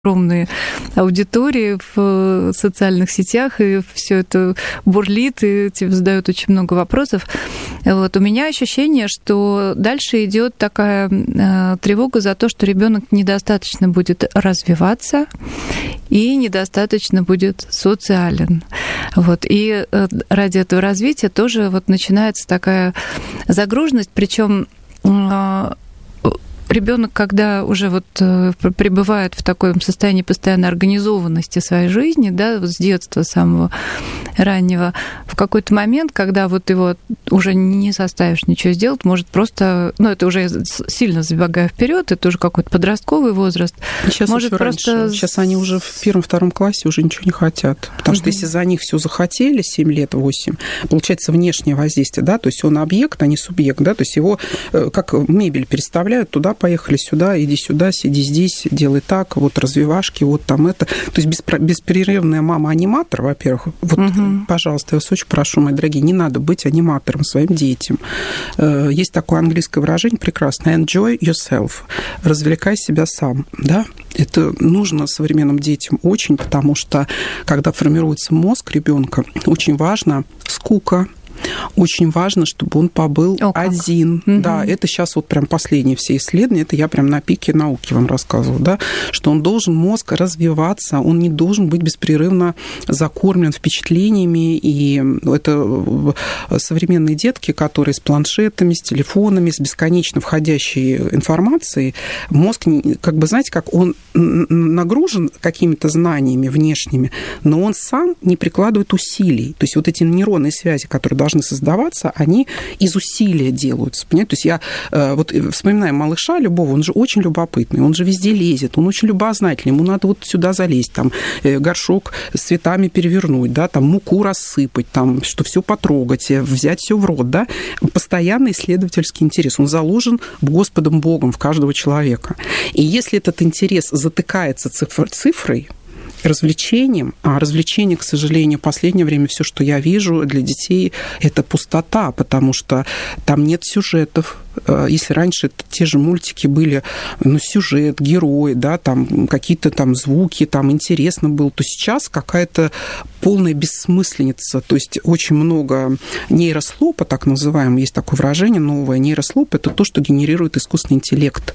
огромные аудитории в социальных сетях, и все это бурлит, и тебе задают очень много вопросов. Вот. У меня ощущение, что дальше идет такая тревога за то, что ребенок недостаточно будет развиваться и недостаточно будет социален. Вот. И ради этого развития тоже вот начинается такая загруженность, причем ребенок, когда уже вот пребывает в таком состоянии постоянной организованности своей жизни, да, с детства самого раннего, в какой-то момент, когда вот его уже не заставишь ничего сделать, может просто, ну, это уже сильно забегая вперед, это уже какой-то подростковый возраст. Сейчас может просто... раньше. Сейчас они уже в 1-2 классе уже ничего не хотят. Потому что если за них все захотели 7 лет, 8, получается внешнее воздействие, да, то есть он объект, а не субъект, да, то есть его как мебель переставляют туда, поехали сюда, иди сюда, сиди здесь, делай так, вот развивашки, вот там это. То есть беспрерывная мама-аниматор, во-первых, вот, пожалуйста, я вас очень прошу, мои дорогие, не надо быть аниматором своим детям. Есть такое английское выражение прекрасное: enjoy yourself, развлекай себя сам, да. Это нужно современным детям очень, потому что, когда формируется мозг ребенка, очень важно скука. Очень важно, чтобы он побыл один. Да, это сейчас вот прям последние все исследования, это я прям на пике науки вам рассказываю, да, что он должен, мозг, развиваться, он не должен быть беспрерывно закормлен впечатлениями, и это современные детки, которые с планшетами, с телефонами, с бесконечно входящей информацией, мозг, как бы, знаете, как он нагружен какими-то знаниями внешними, но он сам не прикладывает усилий. То есть вот эти нейронные связи, которые должны создаваться, они из усилия делаются. Понимаете? То есть я вот вспоминаю малыша любого, он же очень любопытный, он же везде лезет, он очень любознательный, ему надо вот сюда залезть, там горшок с цветами перевернуть, да, там муку рассыпать, там, что все потрогать, взять все в рот, да. Постоянный исследовательский интерес, он заложен Господом Богом в каждого человека. И если этот интерес затыкается цифрой, развлечением, а развлечение, к сожалению, в последнее время все, что я вижу для детей, это пустота, потому что там нет сюжетов. Если раньше те же мультики были, ну, сюжет, герой, да, там какие-то там звуки, там интересно было, то сейчас какая-то полная бессмысленица, то есть очень много нейрослопа, так называемого, есть такое выражение новое, нейрослоп – это то, что генерирует искусственный интеллект.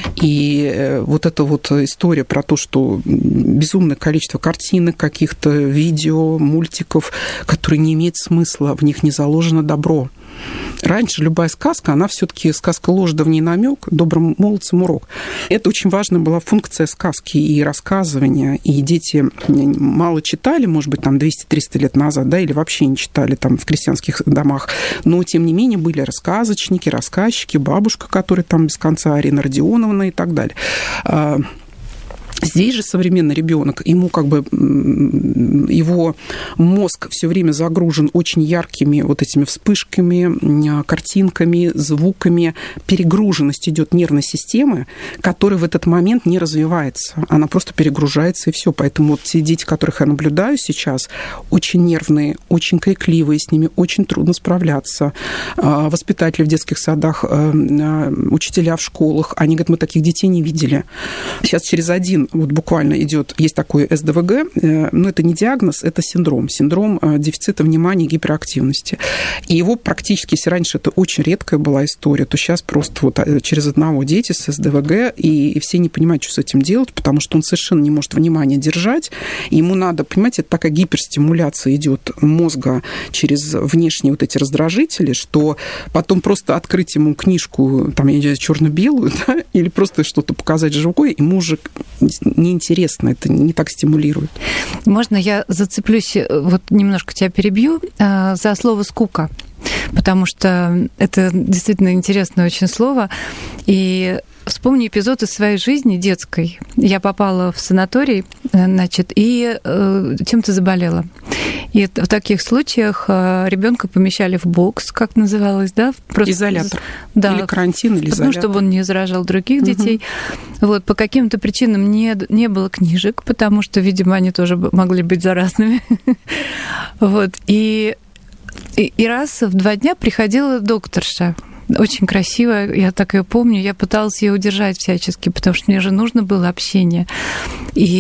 И вот эта вот история про то, что безумное количество картинок, каких-то видео, мультиков, которые не имеют смысла, в них не заложено добро. Раньше любая сказка, она все-таки сказка ложь, да в ней намек, добрым молодцам урок. Это очень важная была функция сказки и рассказывания. И дети мало читали, может быть, там 200-300 лет назад, да, или вообще не читали там в крестьянских домах. Но, тем не менее, были рассказочники, рассказчики, бабушка, которая там без конца, Арина Родионовна и так далее. Здесь же современный ребенок, ему как бы его мозг все время загружен очень яркими вот этими вспышками, картинками, звуками. Перегруженность идет нервной системы, которая в этот момент не развивается. Она просто перегружается, и все. Поэтому вот те дети, которых я наблюдаю сейчас, очень нервные, очень крикливые, с ними очень трудно справляться. Воспитатели в детских садах, учителя в школах, они говорят, мы таких детей не видели. Сейчас через один вот буквально идет, есть такой СДВГ, но это не диагноз, это синдром дефицита внимания и гиперактивности. И его практически, если раньше это очень редкая была история, то сейчас просто вот через одного дети с СДВГ, и все не понимают, что с этим делать, потому что он совершенно не может внимание держать, и ему надо, понимаете, это такая гиперстимуляция идет мозга через внешние вот эти раздражители, что потом просто открыть ему книжку, там, я не знаю, черно-белую, да, или просто что-то показать живое, ему уже неинтересно, это не так стимулирует. Можно я зацеплюсь, вот немножко тебя перебью, за слово «скука», потому что это действительно интересное очень слово, и вспомню эпизод из своей жизни детской. Я попала в санаторий, значит, и чем-то заболела. И в таких случаях ребенка помещали в бокс, как называлось, да? Просто изолятор. Да. Или карантин, или изолятор. Ну, чтобы он не заражал других детей. Вот, по каким-то причинам не было книжек, потому что, видимо, они тоже могли быть заразными. Вот. И раз в 2 дня приходила докторша. очень красивая, я так ее помню, я пыталась ее удержать всячески, потому что мне же нужно было общение. И